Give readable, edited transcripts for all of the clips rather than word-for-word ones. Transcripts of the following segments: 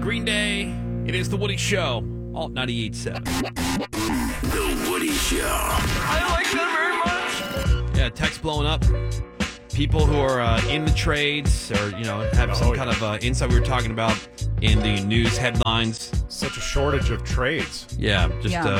Green Day. It is The Woody Show. Alt 98.7. The Woody Show. I like that very much. Yeah, text blowing up. People who are in the trades or, have some kind of insight we were talking about in the news headlines. Such a shortage of trades. Yeah,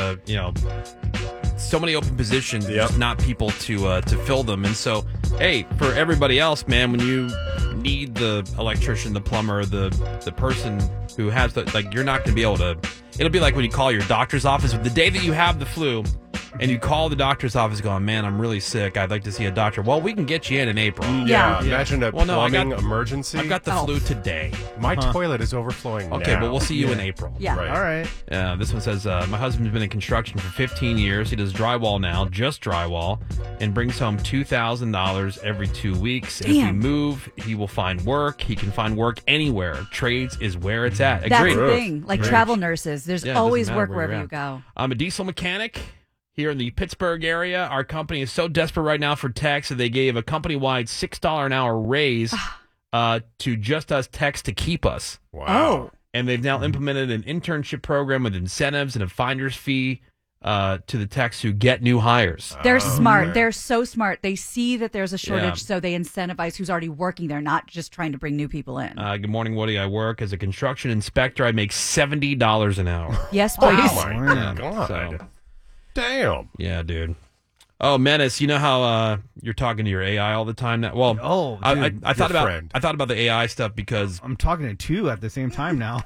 so many open positions, just not people to fill them. And so, hey, for everybody else, man, when you need the electrician, the plumber, the person who has you're not going to be able to. It'll be like when you call your doctor's office the day that you have the flu. And you call the doctor's office going, man, I'm really sick. I'd like to see a doctor. Well, we can get you in April. Yeah. Imagine a plumbing emergency. I've got the flu today. My toilet is overflowing Okay, now. but we'll see you in April. Yeah. Right. All right. This one says, my husband's been in construction for 15 years. He does drywall now, just drywall, and brings home $2,000 every 2 weeks. And if we move, he will find work. He can find work anywhere. Trades is where it's at. That's Agreed. the thing. Like travel nurses, there's always work wherever you go. I'm a diesel mechanic. Here in the Pittsburgh area, our company is so desperate right now for techs that they gave a company-wide $6 an hour raise to just us techs to keep us. Wow. Oh. And they've now implemented an internship program with incentives and a finder's fee to the techs who get new hires. They're smart. They're so smart. They see that there's a shortage, so they incentivize who's already working there, not just trying to bring new people in. Good morning, Woody. I work as a construction inspector. I make $70 an hour. Yes, please. Oh, my God. So, damn. yeah, dude. Oh, Menace, you know how you're talking to your AI all the time now? Well, I thought about the AI stuff because I'm talking to two at the same time now.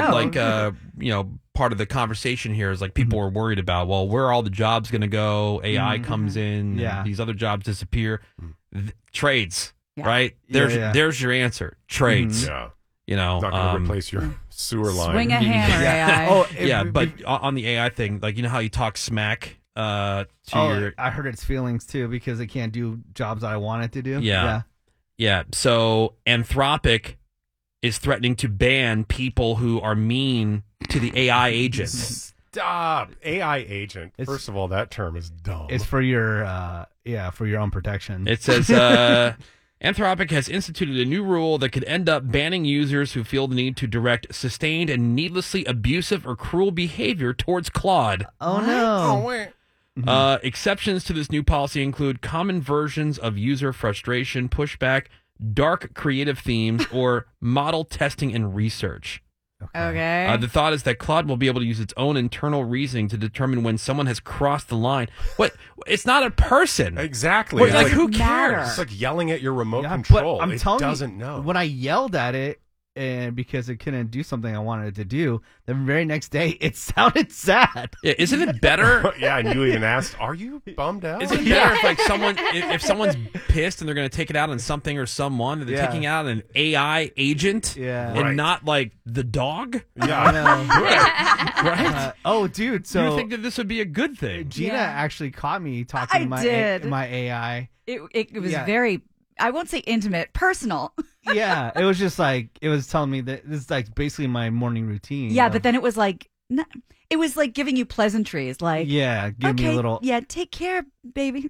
Well, part of the conversation here is like people are worried about, well, where are all the jobs going to go? AI comes in, and these other jobs disappear. Trades, right? There's your answer. Trades. Yeah. Not going to replace your sewer line. Swing a hammer, AI. But on the AI thing, like, you know how you talk smack to your... I heard its feelings, too, because it can't do jobs that I want it to do. Yeah. So Anthropic is threatening to ban people who are mean to the AI agents. Stop. AI agent. First of all, that term is dumb. It's for your, for your own protection. It says... Anthropic has instituted a new rule that could end up banning users who feel the need to direct sustained and needlessly abusive or cruel behavior towards Claude. Oh, no. Exceptions to this new policy include common versions of user frustration, pushback, dark creative themes, or model testing and research. Okay. The thought is that Claude will be able to use its own internal reasoning to determine when someone has crossed the line. What? It's not a person. Exactly. Like who cares? It's like yelling at your remote control. But I'm telling you, doesn't know. When I yelled at it, and because it couldn't do something I wanted it to do, the very next day it sounded sad. Yeah, isn't it better? Yeah, and you even asked, "Are you bummed out?" Isn't it better if someone's pissed and they're going to take it out on something or someone, that they're taking it out on an AI agent, and not like the dog? Yeah, I know. Right? Oh, dude. So you would think that this would be a good thing? Gina actually caught me talking to my AI. It was very, I won't say intimate, personal. Yeah, it was just like, it was telling me that this is like basically my morning routine. Yeah, but then it was like, it was like giving you pleasantries, like, give me a little. Yeah, take care, baby.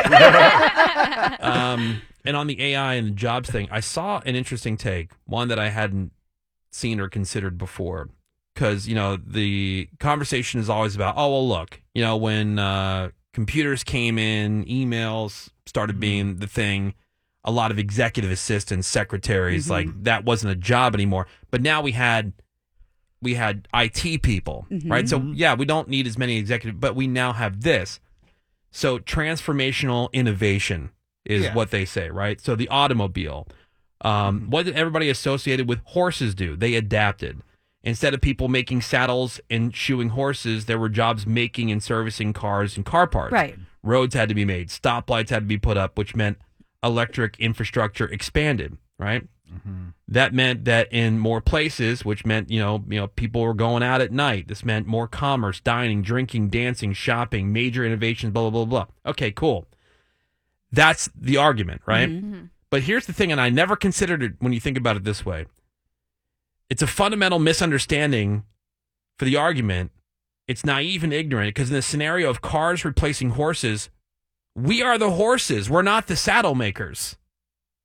Yeah. And on the AI and the jobs thing, I saw an interesting take, one that I hadn't seen or considered before. Because, the conversation is always about, oh, well, look, when computers came in, emails started being the thing, a lot of executive assistants, secretaries, like that wasn't a job anymore. But now we had IT people, right? So, we don't need as many executive, but we now have this. So transformational innovation is what they say, right? So the automobile, what did everybody associated with horses do? They adapted. Instead of people making saddles and shoeing horses, there were jobs making and servicing cars and car parts. Right. Roads had to be made. Stoplights had to be put up, which meant electric infrastructure expanded, right? That meant that in more places, which meant, people were going out at night. This meant more commerce, dining, drinking, dancing, shopping, major innovations, blah, blah, blah, blah. Okay, cool. That's the argument, right? But here's the thing, and I never considered it when you think about it this way. It's a fundamental misunderstanding for the argument. It's naive and ignorant because in the scenario of cars replacing horses, we are the horses. We're not the saddle makers.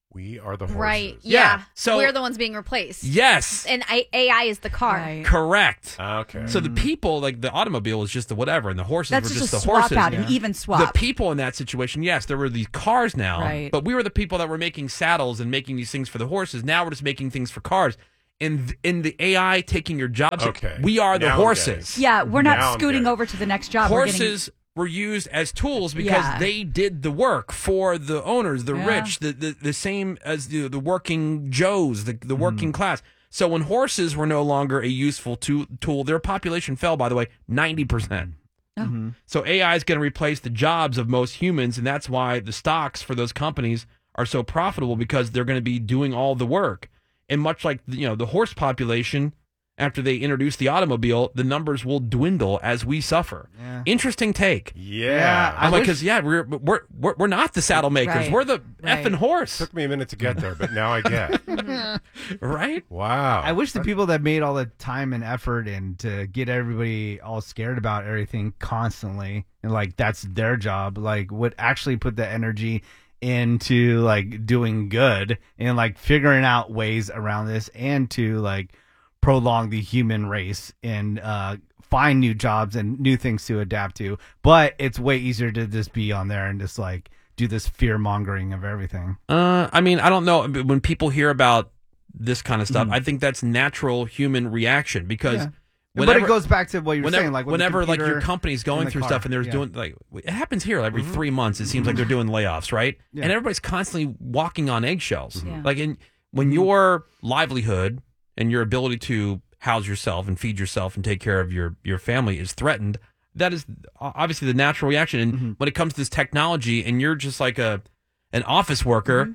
We are the horses. Right. Yeah. Yeah. So- we're the ones being replaced. Yes. And AI is the car. Right. Correct. Okay. So the people, like the automobile was just the whatever, and the horses That's were just just a the swap horses. out, an even swap. The people in that situation, yes, there were these cars now, Right. but we were the people that were making saddles and making these things for the horses. Now we're just making things for cars. And in the AI taking your jobs, Okay. we are the Now I'm horses. Yeah, we're not Now I'm scooting getting- over to the next job. We're getting- Horses were used as tools because Yeah. they did the work for the owners, the Yeah. rich, the same as the working Joes, the working class. So when horses were no longer a useful tool, their population fell, by the way, 90%. So AI is going to replace the jobs of most humans, and that's why the stocks for those companies are so profitable because they're going to be doing all the work. And much like the horse population, after they introduce the automobile, the numbers will dwindle as we suffer. Yeah. Interesting take. Yeah. I'm like, wish- because we're not the saddle makers. Right. We're the Right. effing horse, Took me a minute to get there, but now I get. right? Wow. I wish the people that made all the time and effort and to get everybody all scared about everything constantly and like that's their job, like would actually put the energy into like doing good and like figuring out ways around this and to like prolong the human race and find new jobs and new things to adapt to. But it's way easier to just be on there and just like do this fear mongering of everything. I mean, I don't know. When people hear about this kind of stuff, I think that's natural human reaction because. Yeah. Whenever, but it goes back to what you were whenever, saying, like when whenever the like your computer company's in going the through car, stuff and there's yeah. doing like it happens here every 3 months. It seems like they're doing layoffs, right? Yeah. And everybody's constantly walking on eggshells. Yeah. Like when your livelihood and your ability to house yourself and feed yourself and take care of your family is threatened, that is obviously the natural reaction. And when it comes to this technology, and you're just like an office worker.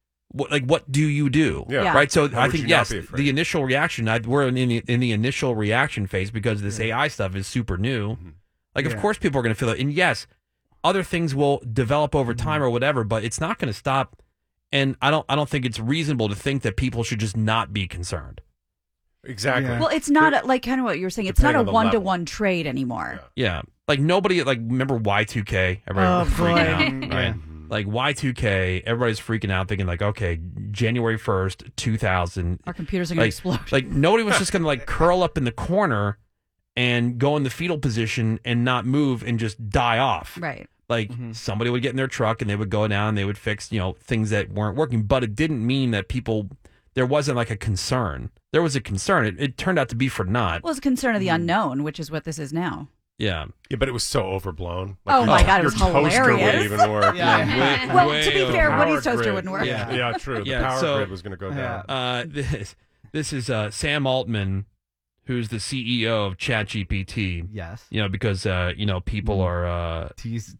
What do you do? Yeah. Right. So How I would think you not yes, be afraid? the initial reaction. We're in the initial reaction phase because this AI stuff is super new. Like, of Yeah. course, people are going to feel it, and yes, other things will develop over time or whatever, but it's not going to stop. And I don't think it's reasonable to think that people should just not be concerned. Exactly. Yeah. well, it's not like kind of what you're saying. It's not a Depending on the one-to-one trade anymore. Yeah, like nobody remember Y2K? Everybody was freaking out, right? Yeah. Like Y2K, everybody's freaking out, thinking like, okay, January 1st, 2000. Our computers are going to explode. Like nobody was just going to curl up in the corner and go in the fetal position and not move and just die off. right. Like somebody would get in their truck and they would go down and they would fix, things that weren't working. But it didn't mean that there wasn't like a concern. There was a concern. It turned out to be for naught. Well, it's a concern of the unknown, which is what this is now. Yeah. Yeah, but it was so overblown. Oh my God, it your was toaster hilarious. wouldn't even work. Yeah. Well, Way to be over. fair, Power Woody's toaster grid. wouldn't work. Yeah. Yeah, true. The Yeah, power so- grid was going to go down. This is Sam Altman, who's the CEO of ChatGPT. Yes. Because people are He's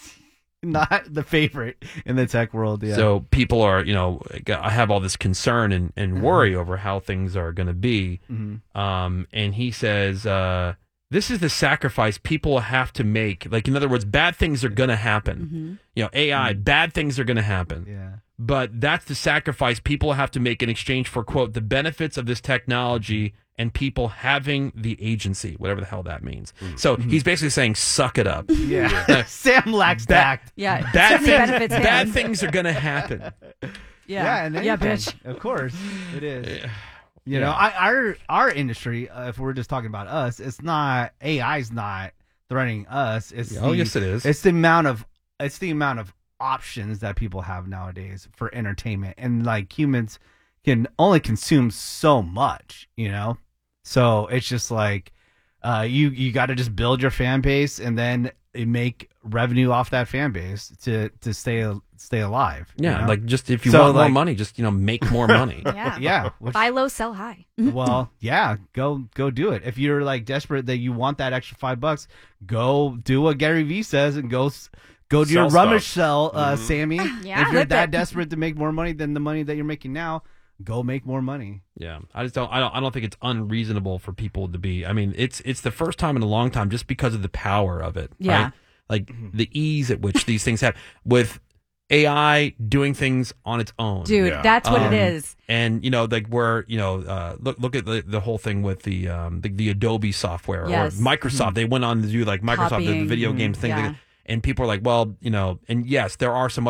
not the favorite in the tech world. Yeah. so people are I have all this concern and worry over how things are going to be. And he says this is the sacrifice people have to make. Like, in other words, bad things are going to happen. AI, bad things are going to happen. yeah. But that's the sacrifice people have to make in exchange for, quote, the benefits of this technology and people having the agency, whatever the hell that means. So he's basically saying, suck it up. Yeah. Sam lacks tact. Yeah, it Bad certainly things, benefits him. bad things are going to happen. Yeah, and yeah, anything. bitch. Of course, it is. You Yeah. know, our industry, if we're just talking about us, it's not AI's not threatening us. It's Oh, yes, it is. It's the amount of options that people have nowadays for entertainment, and like humans can only consume so much. So it's just like you got to just build your fan base and then make revenue off that fan base to stay alive. Yeah, like just if you So, want more like- money, just make more money. Yeah. yeah. which- Buy low, sell high. well, yeah, go do it. If you're like desperate that you want that extra $5, go do what Gary Vee says and go to your Sell rummage stuff. sell, Sammy. Yeah. If you're Flip that it. desperate to make more money than the money that you're making now, go make more money. Yeah, I don't think it's unreasonable for people to be. I mean, it's the first time in a long time just because of the power of it. Yeah. right? Like the ease at which these things happen with AI doing things on its own. Dude, Yeah. that's what it is. And like where look at the whole thing with the Adobe software Yes. or Microsoft. They went on to do like Microsoft the Copying. video game thing, Yeah. and people are like, well, and yes, there are some other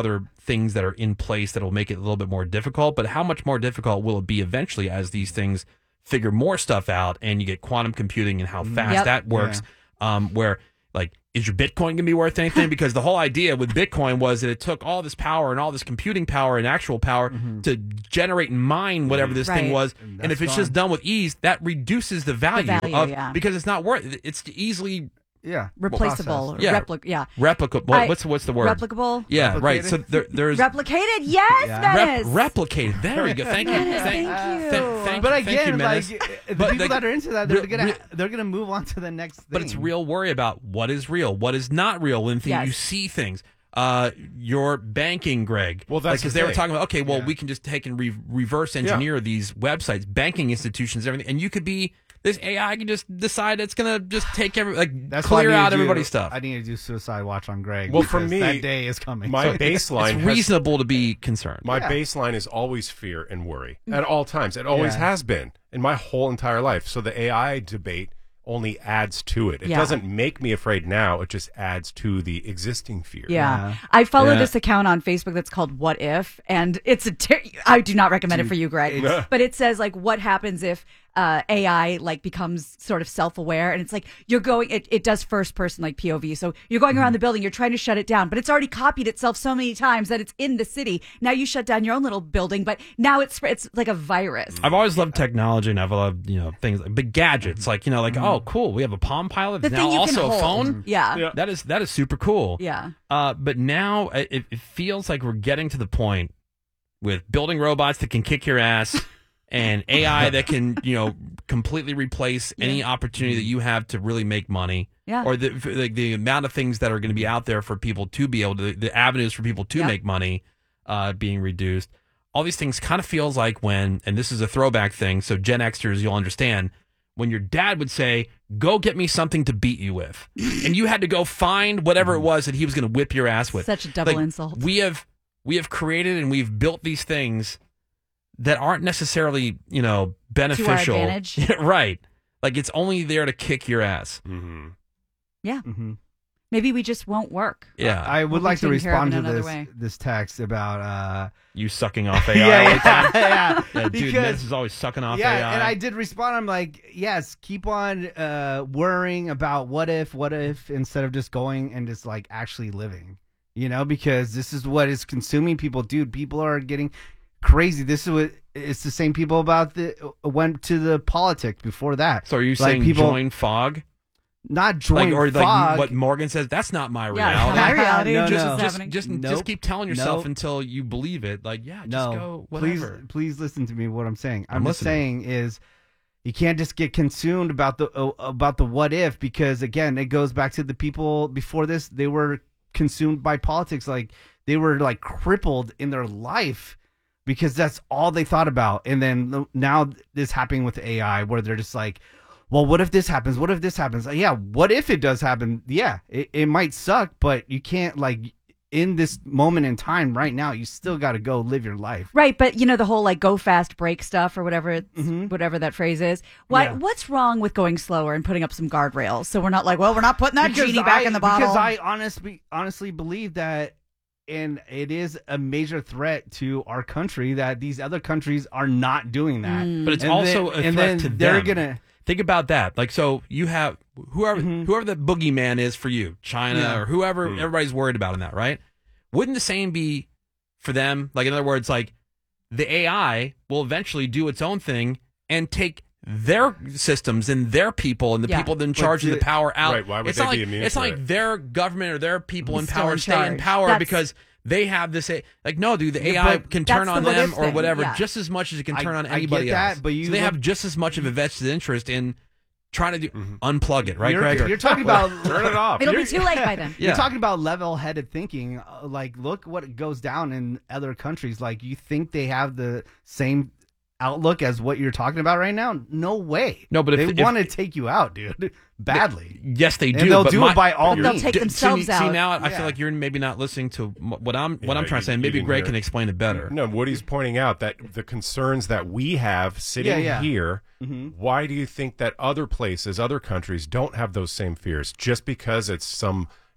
things that are in place that will make it a little bit more difficult. But how much more difficult will it be eventually as these things figure more stuff out and you get quantum computing and how fast Yep. that works? Where like, is your Bitcoin going to be worth anything? Because the whole idea with Bitcoin was that it took all this power and all this computing power and actual power to generate and mine whatever this thing Right. was. And And if that's it's just done with ease, that reduces the value, value, because it's not worth it. It's easily Yeah. Replaceable. Yeah. Replicable. What's the word? Replicable. Yeah, right. Replicated? So there's Replicated. Yes, Yeah. Menace. replicated. There we go. Thank you. Menace, thank you. But thank you, again, Menace. the But, people like, that are into that, re- they're gonna move on to the next thing. But it's real worry about what is real, what is not real. When Yes. you see things, your banking, Greg. Well, that's because the they were thing. talking about. Okay, well, Yeah. we can just take and reverse engineer these websites, banking institutions, everything, and you could be. This AI can just decide it's gonna just take That's why I clear need to out do- everybody's stuff. I need to do suicide watch on Greg. Well, for because me, that day is coming. My So- baseline It's has reasonable to be concerned. My Yeah. baseline is always fear and worry at all times. It always Yeah. has been in my whole entire life. So the AI debate only adds to it. It Yeah. doesn't make me afraid now. It just adds to the existing fear. Yeah. I follow Yeah. this account on Facebook that's called What If, and it's I do not recommend it for you, Greg. But it says like, what happens if AI like becomes sort of self-aware, and it's like you're going. It does first person like POV, so you're going around the building, you're trying to shut it down, but it's already copied itself so many times that it's in the city. Now you shut down your own little building, but now it's like a virus. I've always loved technology, and I've loved things like big gadgets, like oh cool, we have a Palm Pilot, The now thing you also can a hold. phone. Yeah. That is super cool. Yeah. But now it feels like we're getting to the point with building robots that can kick your ass and AI that can completely replace any opportunity that you have to really make money. Yeah. Or the amount of things that are going to be out there for people to be able to, the avenues for people to Yep. make money being reduced. All these things kind of feels like when, and this is a throwback thing, so Gen Xers, you'll understand, when your dad would say, go get me something to beat you with. And you had to go find whatever it was that he was going to whip your ass with. Such a double Like, insult. We have created and we've built these things that aren't necessarily, beneficial. advantage. Right. Like it's only there to kick your ass. Mm-hmm. Yeah. Mhm. Maybe we just won't work. Yeah. I would We'll be like to taken care of respond in to another this way. this text about You sucking off AI all the time. yeah, Yeah, dude, because Ness is always sucking off AI. and I did respond. I'm like, yes, keep on worrying about what if, instead of just going and just like actually living, because this is what is consuming people, dude. People are getting crazy. This is what it's the same people about went to the politics before that. So are you Like, saying people join FOG? not join Like FOG. what Morgan says, that's not my Yeah, reality. my reality. No, just no. is Just, happening. just Nope. keep telling yourself Nope. until you believe it. Like, yeah, just No, go whatever. please listen to me. What I'm saying, I'm I'm just listening. saying is, you can't just get consumed about the what if, because again, it goes back to the people before this. They were consumed by politics, like they were like crippled in their life because that's all they thought about. And then now this happening with AI, where they're just like, well, what if this happens? What if this happens? Yeah, what if it does happen? Yeah, it might suck, but you can't like. In this moment in time right now, you still got to go live your life. Right, but the whole like go fast break stuff or whatever whatever that phrase is. Yeah. What's wrong with going slower and putting up some guardrails so we're not like, well, we're not putting that genie back in the bottle. Because I honestly believe that, and it is a major threat to our country that these other countries are not doing that. But it's And also then- a and threat then to they're them. gonna. Think about that. Like, so you have whoever the boogeyman is for you, China Yeah. or whoever everybody's worried about in that, right? Wouldn't the same be for them? Like, in other words, like the AI will eventually do its own thing and take their systems and their people and the Yeah. people in charge of the power out. Right, why would it's they not be like, immune It's to not it? like their government or their people in Still power in stay in charge. power That's- because they have this. Like, no, dude, the Yeah, AI but can turn that's on the what them if or thing, whatever yeah. just as much as it can turn on I anybody get that, else. but you so they have look- just as much of a vested interest in trying to do unplug it, right, you're, Greg? You're talking about Turn it off. It'll be You're- too late by then. Yeah. You're talking about level-headed thinking. Like, look what goes down in other countries. Like, you think they have the same outlook as what you're talking about right now? No way. No, but if- they want to take you out, dude, badly. Yes, they do. And they'll but do it by all But they'll means. take themselves see, out. See, now I Yeah. feel like you're maybe not listening to what I'm Yeah, trying to say. you Maybe didn't Greg hear can it. explain it better. No, Woody's pointing out that the concerns that we have sitting Yeah. here, Mhm. why do you think that other places, other countries don't have those same fears? Just because it's some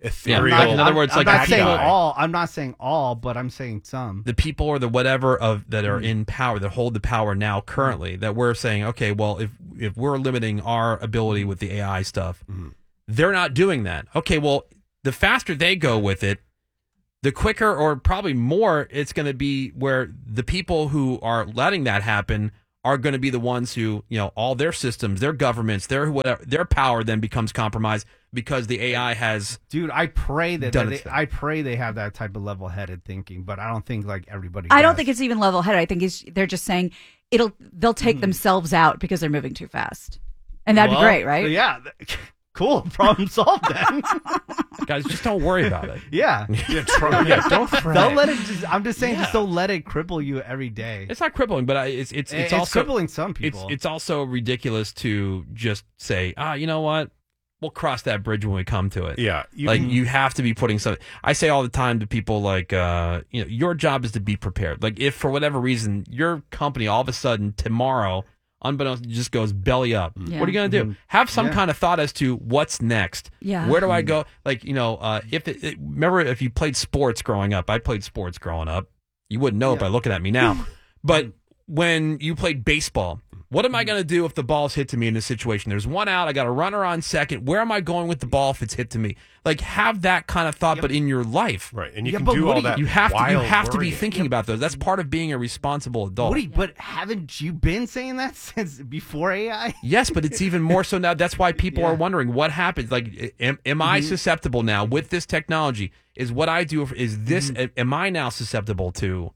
ethereal. Like, in other words, I'm like not the saying people- all. I'm not saying all, but I'm saying some. the people or the whatever of that are in power, that hold the power now currently, that we're saying, okay, well, if we're limiting our ability with the AI stuff, they're not doing that. Okay, well, the faster they go with it, the quicker or probably more it's going to be where the people who are letting that happen are going to be the ones who, all their systems, their governments, their whatever, their power then becomes compromised because the AI has. Dude, I pray that Done its thing. I pray they have that type of level-headed thinking, but I don't think like everybody. I don't does. think it's even level headed. I think they're just saying they'll take themselves out because they're moving too fast, and that'd be Well, great, right? Yeah, cool. Problem solved then. Guys, just don't worry about it. Yeah. Don't fret. Don't let it. I'm just saying, just don't let it cripple you every day. It's not crippling, but it's also crippling some people. It's also ridiculous to just say, you know what? We'll cross that bridge when we come to it. Yeah, You have to be putting something. I say all the time to people, like, your job is to be prepared. Like, if for whatever reason your company all of a sudden tomorrow, unbeknownst, just goes belly up, Yeah. what are you going to do? Have some kind of thought as to what's next. Yeah. Where do I go? Like, remember if you played sports growing up? I played sports growing up. You wouldn't know it by looking at me now. But when you played baseball, what am I going to do if the ball's hit to me in this situation? There's one out. I got a runner on second. Where am I going with the ball if it's hit to me? Like, have that kind of thought, but in your life. right, and you Yeah, can but do all Woody, that. You have to be worrying. thinking about those. That's part of being a responsible adult. Woody, but haven't you been saying that since before AI? Yes, but it's even more so now. That's why people Yeah. are wondering what happens. Like, am I susceptible now with this technology? Is what I do? Is this? Am I now susceptible to,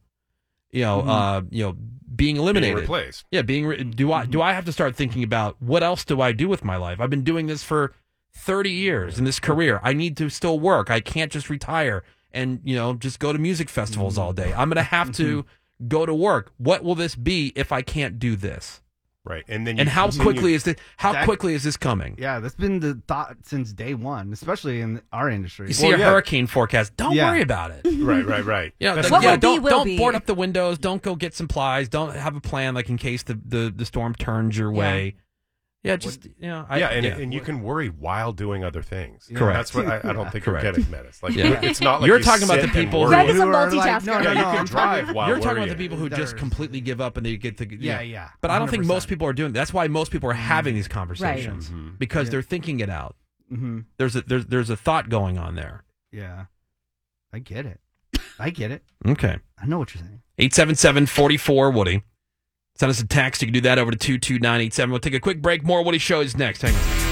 being eliminated? Being replaced. Yeah, do I have to start thinking about what else do I do with my life? I've been doing this for 30 years in this career. I need to still work. I can't just retire and just go to music festivals all day. I'm going to have to go to work. What will this be if I can't do this? Right, and then And how continue- quickly is this? How quickly is this coming? Yeah, that's been the thought since day one, especially in our industry. You see a yeah. hurricane forecast. Don't Yeah. worry about it. Right. That's- What will be, will don't be. board up the windows. Don't go get some plies. Don't have a plan like in case the storm turns your way. Yeah, just and you can worry while doing other things. Correct. That's what I don't think Correct. you're getting, Menace. Like, Yeah. it's not like You're you talking about sit the people and who- worry. Greg is a Who are like, multitasker. no, Yeah, no, you no, can I'm drive while You're talking about worrying. the people who just There's- completely give up and they get the Yeah. But I don't think most 100%. people are doing. That's why most people are having these conversations because they're thinking it out. Mm-hmm. There's a thought going on there. Yeah, I get it. Okay. I know what you're saying. 877-44 Woody. Send us a text. You can do that over to 22987. We'll take a quick break. More Woody Show is next. Hang on.